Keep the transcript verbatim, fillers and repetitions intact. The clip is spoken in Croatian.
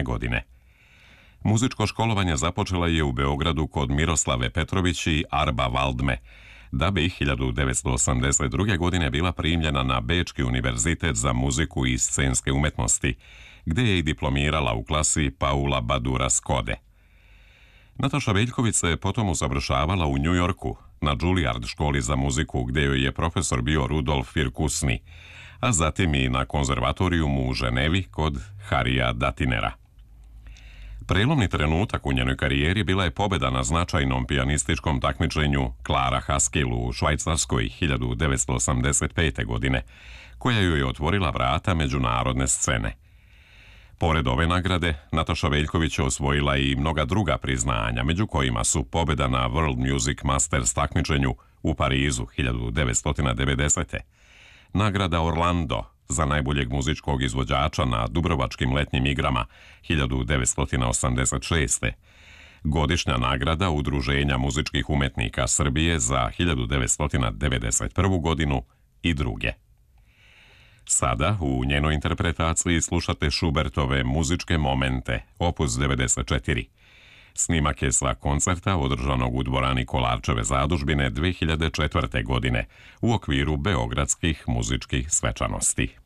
godine. Muzičko školovanje započela je u Beogradu kod Miroslave Petrović i Arba Valdme, da bi hiljadu devetsto osamdeset druge. godine bila primljena na Bečki univerzitet za muziku i scenske umetnosti, gde je i diplomirala u klasi Paula Badura Skode. Nataša Veljković se potom usavršavala u Njujorku, na Juilliard školi za muziku, gde joj je profesor bio Rudolf Firkusni, a zatim i na konzervatorijumu u Ženevi kod Harija Datinera. Prelomni trenutak u njenoj karijeri bila je pobeda na značajnom pijanističkom takmičenju Clara Haskell u Švajcarskoj hiljadu devetsto osamdeset pete. godine, koja joj je otvorila vrata međunarodne scene. Pored ove nagrade, Nataša Veljković je osvojila i mnoga druga priznanja, među kojima su pobeda na World Music Masters takmičenju u Parizu hiljadu devetsto devedesete. nagrada Orlando za najboljeg muzičkog izvođača na Dubrovačkim letnjim igrama hiljadu devetsto osamdeset šeste. Godišnja nagrada Udruženja muzičkih umetnika Srbije za hiljadu devetsto devedeset prvu. godinu i druge. Sada u njenoj interpretaciji slušate Schubertove muzičke momente, opus devedeset četiri. Snimak je sa koncerta održanog u dvorani Kolarčeve zadužbine dve hiljade četvrte. godine u okviru beogradskih muzičkih svečanosti.